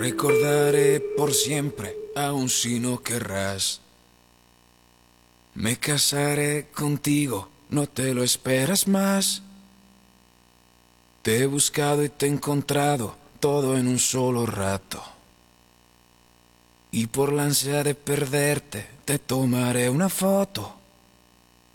recordaré por siempre, aun si no querrás. Me casaré contigo, no te lo esperas más. Te he buscado y te he encontrado, todo en un solo rato. Y por la ansia de perderte, te tomaré una foto.